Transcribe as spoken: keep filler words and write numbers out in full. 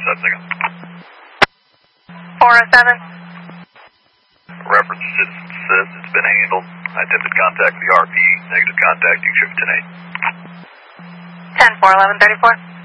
seven second. four oh seven. Reference citizen says it's been handled. I attempted to contact the R P. Negative contact, you shift ten eight. ten four eleven thirty-four.